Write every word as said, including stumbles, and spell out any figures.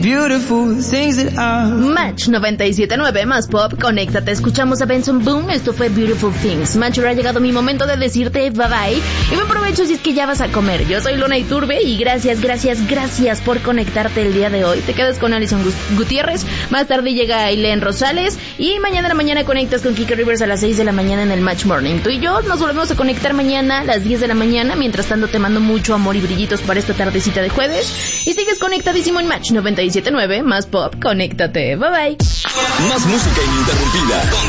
Beautiful things that are... Match noventa y siete punto nueve más pop, conéctate, escuchamos a Benson Boone, esto fue Beautiful Things. Match, ahora ha llegado mi momento de decirte bye bye, y me aprovecho si es que ya vas a comer. Yo soy Luna Iturbe y gracias, gracias, gracias por conectarte el día de hoy. Te quedas con Alison Gutiérrez, más tarde llega Ailén Rosales, y mañana en la mañana conectas con Kike Rivers a las seis de la mañana en el Match Morning. Tú y yo nos volvemos a conectar mañana a las diez de la mañana, mientras tanto te mando mucho amor y brillitos para esta tardecita de jueves, y sigues conectadísimo en Match noventa y siete punto nueve más pop, conéctate, bye bye. Más música ininterrumpida.